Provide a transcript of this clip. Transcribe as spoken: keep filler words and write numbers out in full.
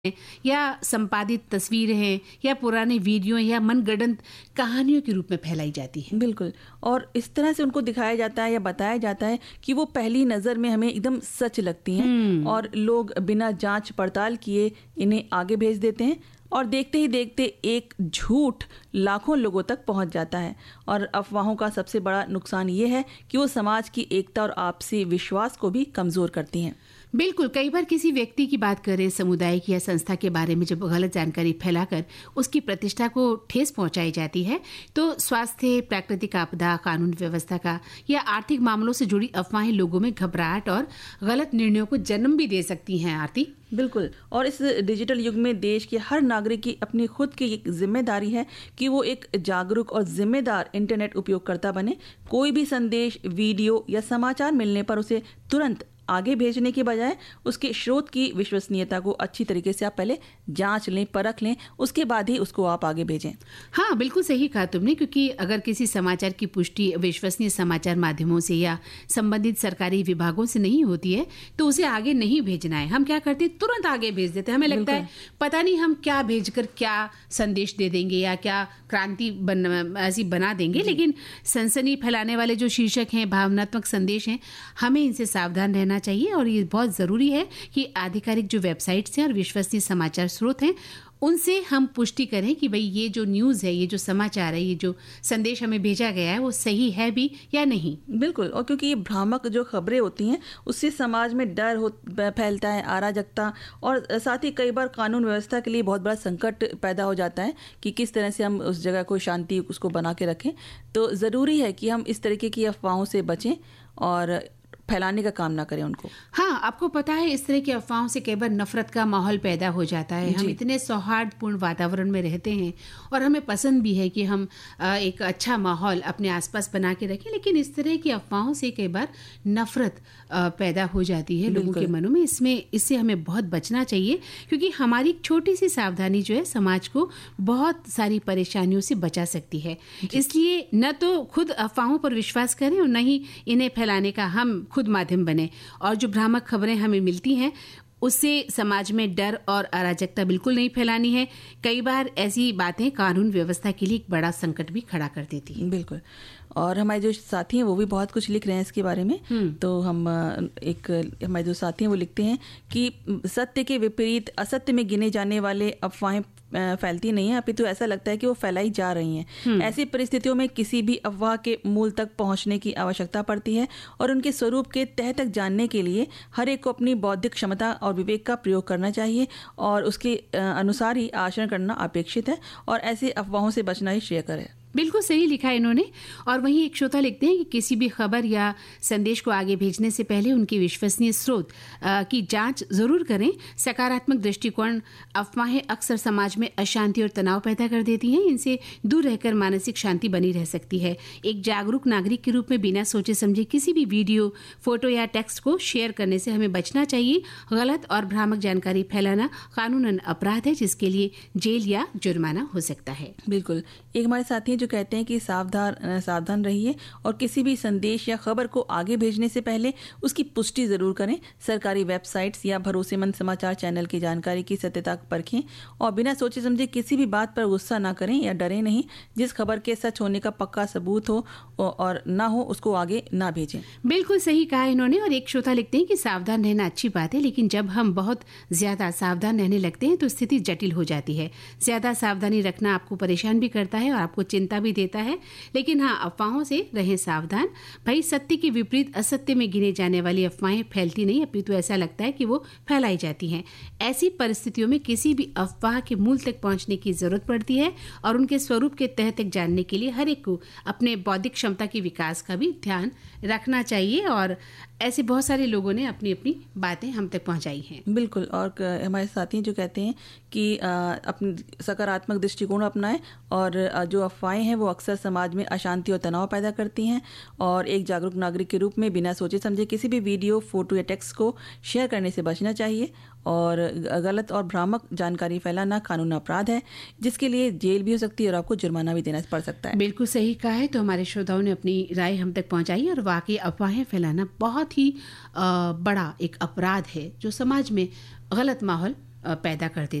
या संपादित तस्वीरें हैं या पुराने वीडियो या मनगढ़ंत कहानियों के रूप में फैलाई जाती है। बिल्कुल, और इस तरह से उनको दिखाया जाता है या बताया जाता है कि वो पहली नज़र में हमें एकदम सच लगती हैं और लोग बिना जांच पड़ताल किए इन्हें आगे भेज देते हैं और देखते ही देखते एक झूठ लाखों लोगों तक पहुंच जाता है। और अफवाहों का सबसे बड़ा नुकसान ये है कि वो समाज की एकता और आपसी विश्वास को भी कमज़ोर करती हैं। बिल्कुल, कई बार किसी व्यक्ति की बात करें, समुदाय की या संस्था के बारे में जब गलत जानकारी फैलाकर उसकी प्रतिष्ठा को ठेस पहुंचाई जाती है तो स्वास्थ्य, प्राकृतिक आपदा, कानून व्यवस्था का या आर्थिक मामलों से जुड़ी अफवाहें लोगों में घबराहट और गलत निर्णयों को जन्म भी दे सकती हैं। आरती, बिल्कुल, और इस डिजिटल युग में देश के हर नागरिक की अपनी खुद की एक जिम्मेदारी है कि वो एक जागरूक और जिम्मेदार इंटरनेट उपयोगकर्ता बने। कोई भी संदेश, वीडियो या समाचार मिलने पर उसे तुरंत आगे भेजने के बजाय उसके स्रोत की विश्वसनीयता को अच्छी तरीके से आप पहले जांच लें, परख लें, उसके बाद ही उसको आप आगे भेजें। हाँ, बिल्कुल सही कहा तुमने, क्योंकि अगर किसी समाचार की पुष्टि विश्वसनीय समाचार माध्यमों से या संबंधित सरकारी विभागों से नहीं होती है तो उसे आगे नहीं भेजना है। हम क्या करते हैं, तुरंत आगे भेज देते हैं। हमें लगता है पता नहीं हम क्या भेजकर क्या संदेश दे देंगे या क्या क्रांति बन ऐसी बना देंगे, लेकिन सनसनी फैलाने वाले जो शीर्षक हैं, भावनात्मक संदेश हैं, हमें इनसे सावधान रहना चाहिए। और ये बहुत ज़रूरी है कि आधिकारिक जो वेबसाइट्स हैं और विश्वसनीय समाचार स्रोत हैं उनसे हम पुष्टि करें कि भाई ये जो न्यूज़ है, ये जो समाचार है, ये जो संदेश हमें भेजा गया है वो सही है भी या नहीं। बिल्कुल, और क्योंकि ये भ्रामक जो खबरें होती हैं उससे समाज में डर हो फैलता है, अराजकता, और साथ ही कई बार कानून व्यवस्था के लिए बहुत बड़ा संकट पैदा हो जाता है कि किस तरह से हम उस जगह को शांति उसको बना के रखें। तो ज़रूरी है कि हम इस तरीके की अफवाहों से बचें और फैलाने का काम ना करें उनको। हाँ, आपको पता है इस तरह की अफवाहों से कई बार नफरत का माहौल पैदा हो जाता है। हम इतने सौहार्दपूर्ण वातावरण में रहते हैं और हमें पसंद भी है कि हम एक अच्छा माहौल अपने आसपास बना के रखें, लेकिन इस तरह की अफवाहों से कई बार नफरत पैदा हो जाती है लोगों के मनों में। इसमें इससे हमें बहुत बचना चाहिए, क्योंकि हमारी छोटी सी सावधानी जो है समाज को बहुत सारी परेशानियों से बचा सकती है। इसलिए न तो खुद अफवाहों पर विश्वास करें और न ही इन्हें फैलाने का हम खुद माध्यम बने। और जो भ्रामक खबरें हमें मिलती हैं उससे समाज में डर और अराजकता बिल्कुल नहीं फैलानी है। कई बार ऐसी बातें कानून व्यवस्था के लिए एक बड़ा संकट भी खड़ा कर देती है। बिल्कुल, और हमारे जो साथी हैं वो भी बहुत कुछ लिख रहे हैं इसके बारे में। तो हम एक हमारे जो साथी हैं वो लिखते हैं कि सत्य के विपरीत असत्य में गिने जाने वाले अफवाहें फैलती नहीं है, अपितु तो ऐसा लगता है कि वो फैलाई जा रही हैं। ऐसी परिस्थितियों में किसी भी अफवाह के मूल तक पहुंचने की आवश्यकता पड़ती है और उनके स्वरूप के तह तक जानने के लिए हर एक को अपनी बौद्धिक क्षमता और विवेक का प्रयोग करना चाहिए और उसके अनुसार ही आचरण करना अपेक्षित है और ऐसे अफवाहों से बचना ही श्रेयकर है। बिल्कुल सही लिखा है इन्होंने। और वहीं एक श्रोता लिखते हैं कि किसी भी खबर या संदेश को आगे भेजने से पहले उनके विश्वसनीय स्रोत की जांच जरूर करें। सकारात्मक दृष्टिकोण अफवाहें अक्सर समाज में अशांति और तनाव पैदा कर देती हैं। इनसे दूर रहकर मानसिक शांति बनी रह सकती है। एक जागरूक नागरिक के रूप में बिना सोचे समझे किसी भी वीडियो, फोटो या टेक्स्ट को शेयर करने से हमें बचना चाहिए। गलत और भ्रामक जानकारी फैलाना कानूनन अपराध है, जिसके लिए जेल या जुर्माना हो सकता है। बिल्कुल, एक हमारे साथी जो कहते हैं कि सावधान सावधान रहिए और किसी भी संदेश या खबर को आगे भेजने से पहले उसकी पुष्टि जरूर करें। सरकारी वेबसाइट्स या भरोसेमंद समाचार चैनल की जानकारी की सत्यता परखें और बिना सोचे समझे किसी भी बात पर गुस्सा ना करें या डरें नहीं। जिस खबर के सच होने का पक्का सबूत हो और ना हो उसको आगे ना भेजें। बिल्कुल सही कहा इन्होंने। और एक श्रोता लिखते हैं कि सावधान रहना अच्छी बात है, लेकिन जब हम बहुत ज्यादा सावधान रहने लगते हैं तो स्थिति जटिल हो जाती है। ज्यादा सावधानी रखना आपको परेशान भी करता है और आपको चिंता भी देता है। लेकिन हाँ, अफवाहों से रहें सावधान। भाई, सत्य के विपरीत असत्य में गिने जाने वाली अफवाहें फैलती नहीं, अपितु तो ऐसा लगता है कि वो फैलाई जाती हैं। ऐसी परिस्थितियों में किसी भी अफवाह के मूल तक पहुंचने की जरूरत पड़ती है और उनके स्वरूप के तह तक जानने के लिए हर एक को अपने बौद्धिक क्षमता के विकास का भी ध्यान रखना चाहिए। और ऐसे बहुत सारे लोगों ने अपनी अपनी बातें हम तक पहुंचाई हैं। बिल्कुल, और हमारे साथी जो कहते हैं कि अपनी सकारात्मक दृष्टिकोण अपनाएं और जो अफवाहें हैं वो अक्सर समाज में अशांति और तनाव पैदा करती हैं और एक जागरूक नागरिक के रूप में बिना सोचे समझे किसी भी वीडियो, फोटो या टेक्स्ट को शेयर करने से बचना चाहिए। और गलत और भ्रामक जानकारी फैलाना कानून अपराध है, जिसके लिए जेल भी हो सकती है और आपको जुर्माना भी देना पड़ सकता है। बिल्कुल सही कहा है। तो हमारे श्रोताओं ने अपनी राय हम तक पहुंचाई और वाकई अफवाहें फैलाना बहुत ही आ, बड़ा एक अपराध है जो समाज में गलत माहौल पैदा कर देती